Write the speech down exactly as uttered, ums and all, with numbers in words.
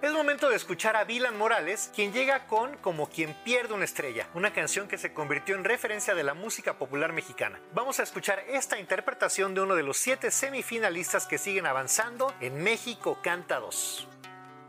Es momento de escuchar a Vilan Morales, quien llega con Como quien pierde una estrella, una canción que se convirtió en referencia de la música popular mexicana. Vamos a escuchar esta interpretación de uno de los siete semifinalistas que siguen avanzando en México Canta dos.